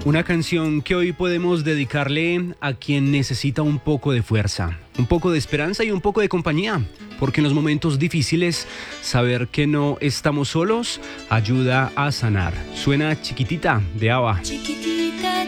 Una canción que hoy podemos dedicarle a quien necesita un poco de fuerza, un poco de esperanza y un poco de compañía, porque en los momentos difíciles saber que no estamos solos ayuda a sanar. Suena Chiquitita de ABBA.